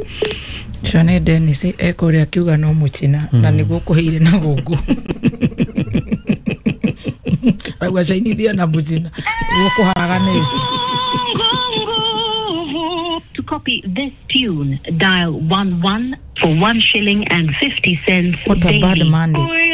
Shane Dennis ekore akiuga no muchina na niguo kuhire na gungu agwa chainithia na muchina guko haragane. To copy this tune, dial 11 for 1 shilling and 50 cents. What a bad Monday.